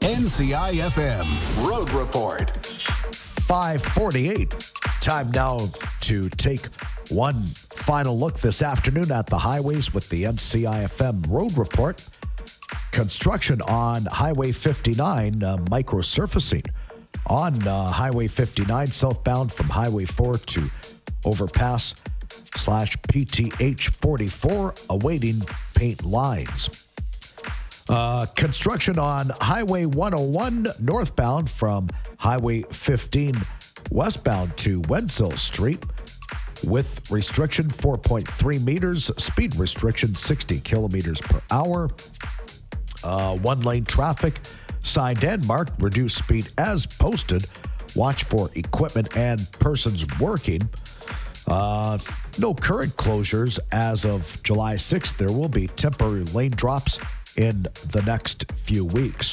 NCIFM Road Report. 5:48. Time now to take one final look this afternoon at the highways with the NCIFM Road Report. Construction on Highway 59, microsurfacing on Highway 59 southbound from Highway 4 to overpass /PTH 44 awaiting paint lines. Construction on Highway 101 northbound from Highway 15 westbound to Wenzel Street with restriction 4.3 meters, speed restriction 60 kilometers per hour. One-lane traffic, signed and marked, reduced speed as posted. Watch for equipment and persons working. No current closures as of July 6th. There will be temporary lane drops in the next few weeks.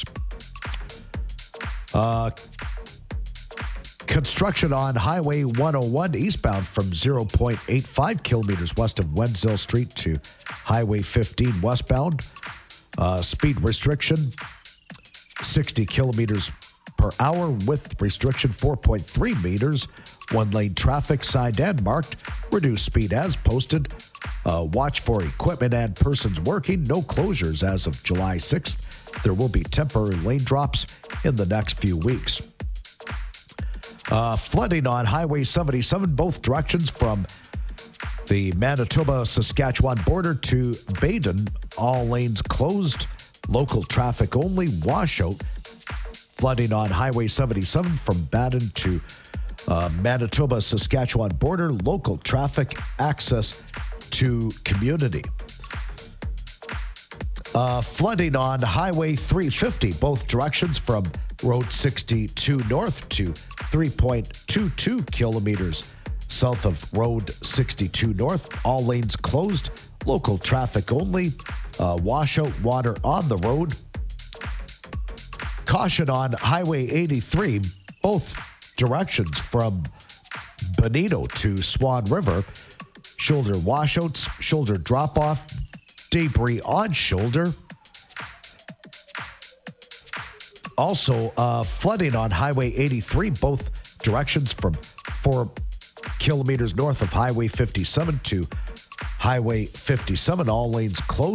Construction on Highway 101 eastbound from 0.85 kilometers west of Wenzel Street to Highway 15 westbound. Speed restriction 60 kilometers per hour with restriction 4.3 meters. One-lane traffic, signed and marked. Reduced speed as posted. Watch for equipment and persons working. No closures as of July 6th. There will be temporary lane drops in the next few weeks. Flooding on Highway 77, both directions from the Manitoba-Saskatchewan border to Baden. All lanes closed. Local traffic only. Washout. Flooding on Highway 77 from Baden to Manitoba-Saskatchewan border. Local traffic access to community. Flooding on Highway 350, both directions from Road 62 north to 3.22 kilometers south of Road 62 north. All lanes closed. Local traffic only. Washout water on the road. Caution on Highway 83, both directions from Bonito to Swan River. Shoulder washouts, shoulder drop-off, debris on shoulder. Also, flooding on Highway 83, both directions from 4 kilometers north of Highway 57 to Highway 57. All lanes closed.